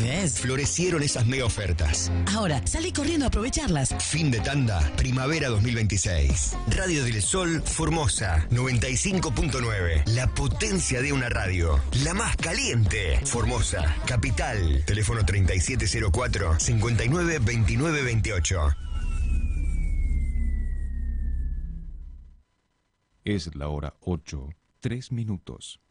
rapidez. Florecieron esas mega ofertas. Ahora, salí corriendo a aprovecharlas. Fin de tanda, primavera 2026. Radio del Sol Formosa 95.9. La potencia de una radio. La más caliente. Formosa, capital. Teléfono 3704 59 29 28. Es la hora 8:03.